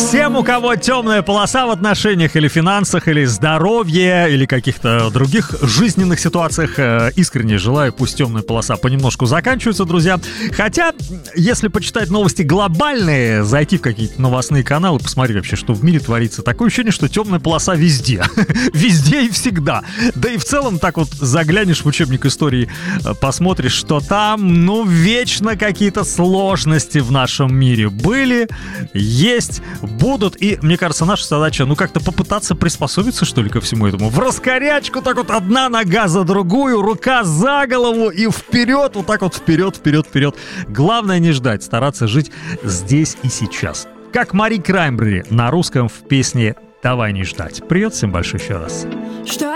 Всем, у кого темная полоса в отношениях или финансах, или здоровье, или каких-то других жизненных ситуациях, искренне желаю, пусть темная полоса понемножку заканчивается, друзья. Хотя, если почитать новости глобальные, зайти в какие-то новостные каналы, посмотреть вообще, что в мире творится, такое ощущение, что темная полоса везде. Везде и всегда. Да и в целом так вот заглянешь в учебник истории, посмотришь, что там, ну, вечно какие-то сложности в нашем мире были, есть, будут. И, мне кажется, наша задача, ну, как-то попытаться приспособиться, что ли, ко всему этому. В раскорячку, так вот, одна нога за другую, рука за голову и вперед, вот так вот, вперед. Главное не ждать, стараться жить здесь и сейчас. Как Мари Краймбрери на русском в песне «Давай не ждать». Привет всем большой еще раз.